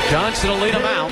Johnson will lead them out.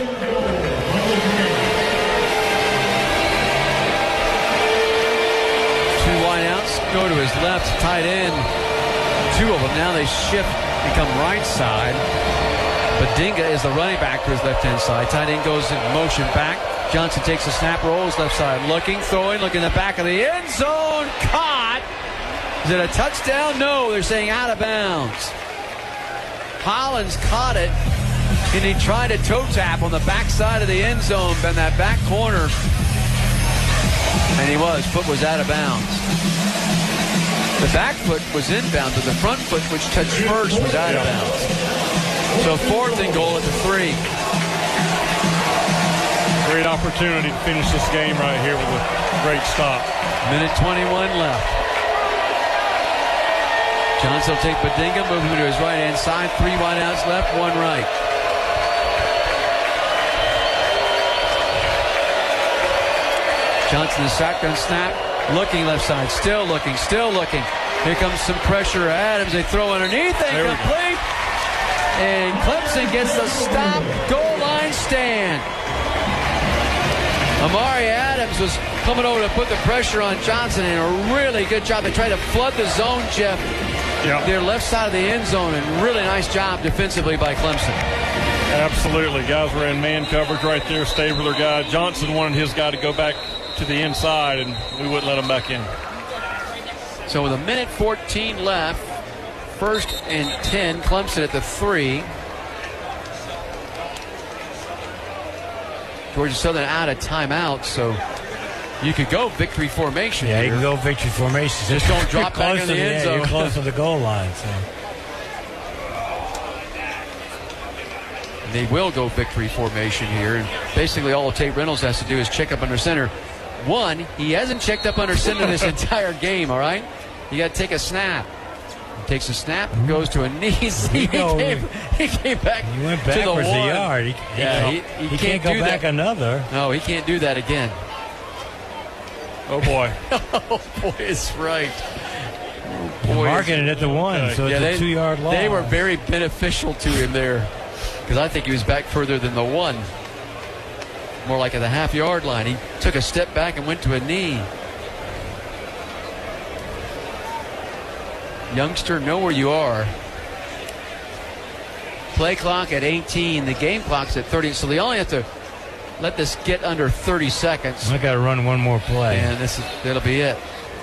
Two wideouts go to his left, tight end. Two of them now they shift, become right side. Badinga is the running back to his left-hand side. Tight end goes in motion back. Johnson takes a snap, rolls left side, looking, throwing, looking in the back of the end zone. Caught. Is it a touchdown? No, they're saying out of bounds. Hollins caught it, and he tried a toe tap on the backside of the end zone in that back corner. And he was. Foot was out of bounds. The back foot was inbound, but the front foot, which touched first, was out of bounds. So 4th and goal at the 3. Great opportunity to finish this game right here with a great stop. Minute 21 left. Johnson will take Badinga, move him to his right-hand side. 3 wideouts left, 1 right. Johnson, the shotgun snap, looking left side, still looking, still looking. Here comes some pressure. Adams, they throw underneath, incomplete. And Clemson gets the stop, goal line stand. Amari Adams was coming over to put the pressure on Johnson, and a really good job. They tried to flood the zone, Jeff. Yep. Their left side of the end zone, and really nice job defensively by Clemson. Absolutely. Guys were in man coverage right there, stayed with their guy. Johnson wanted his guy to go back to the inside, and we wouldn't let him back in. So with a minute 14 left, 1st and 10, Clemson at the 3. Georgia Southern out of timeout, so you could go victory formation. Yeah, here. you can go victory formation. Just don't drop back in the end zone. You're close to the goal line. So. They will go victory formation here, and basically all Tate Reynolds has to do is check up under center. One, he hasn't checked up under center this entire game, all right? You got to take a snap. He takes a snap, goes to a knee. He came back. He went to the backwards a 1. yard. He can't go back that. another. No, he can't do that again. Oh, boy. Oh, boy, it's right. They're marking it at the 1, so it's a 2-yard loss. They were very beneficial to him there, because I think he was back further than the 1. More like at the half-yard line. He took a step back and went to a knee. Youngster, know where you are. Play clock at 18. The game clock's at 30. So they only have to let this get under 30 seconds. I got to run one more play. And that'll be it.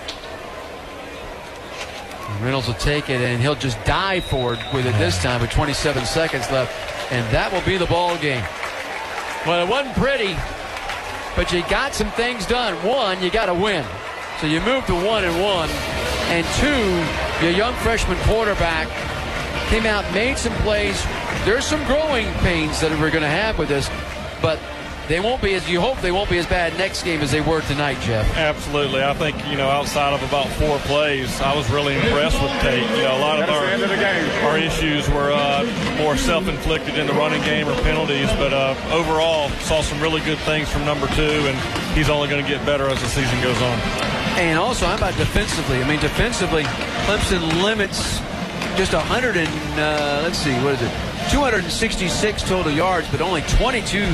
Reynolds will take it, and he'll just dive for it with it this time with 27 seconds left. And that will be the ball game. Well, it wasn't pretty, but you got some things done. One, you got to win. So you move to 1-1. And 2, your young freshman quarterback came out, made some plays. There's some growing pains that we're going to have with this, but they won't be you hope they won't be as bad next game as they were tonight, Jeff. Absolutely. I think, outside of about 4 plays, I was really impressed with Tate. A lot of our issues were more self-inflicted in the running game or penalties, but overall saw some really good things from number 2, and he's only going to get better as the season goes on. And also, how about defensively? Defensively, Clemson limits just 266 total yards, but only 22